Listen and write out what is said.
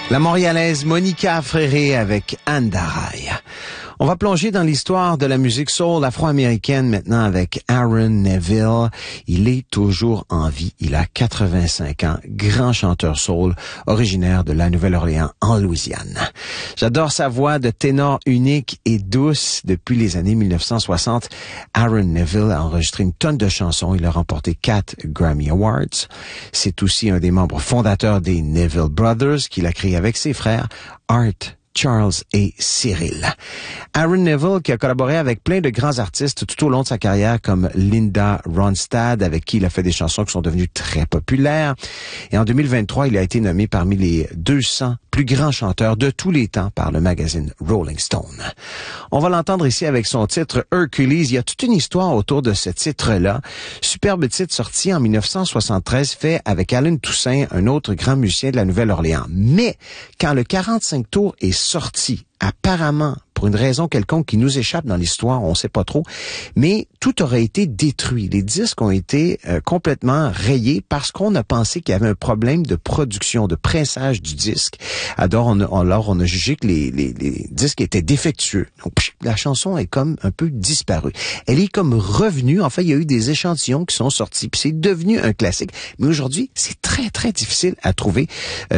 La Montréalaise Monica Fréré avec Andarai. On va plonger dans l'histoire de la musique soul afro-américaine maintenant avec Aaron Neville. Il est toujours en vie. Il a 85 ans, grand chanteur soul, originaire de la Nouvelle-Orléans en Louisiane. J'adore sa voix de ténor unique et douce. Depuis les années 1960, Aaron Neville a enregistré une tonne de chansons. Il a remporté 4 Grammy Awards. C'est aussi un des membres fondateurs des Neville Brothers qu'il a créé avec ses frères Art, Charles et Cyril. Aaron Neville qui a collaboré avec plein de grands artistes tout au long de sa carrière comme Linda Ronstadt avec qui il a fait des chansons qui sont devenues très populaires. Et en 2023, il a été nommé parmi les 200 plus grands chanteurs de tous les temps par le magazine Rolling Stone. On va l'entendre ici avec son titre Hercules. Il y a toute une histoire autour de ce titre-là. Superbe titre sorti en 1973 fait avec Allen Toussaint, un autre grand musicien de la Nouvelle-Orléans. Mais quand le 45 tours est sorti, apparemment, pour une raison quelconque qui nous échappe dans l'histoire, on sait pas trop, mais tout aurait été détruit. Les disques ont été complètement rayés parce qu'on a pensé qu'il y avait un problème de production, de pressage du disque. Alors, on a jugé que les disques étaient défectueux. Donc, la chanson est comme un peu disparue. Elle est comme revenue. En fait, il y a eu des échantillons qui sont sortis, puis c'est devenu un classique. Mais aujourd'hui, c'est très, très difficile à trouver.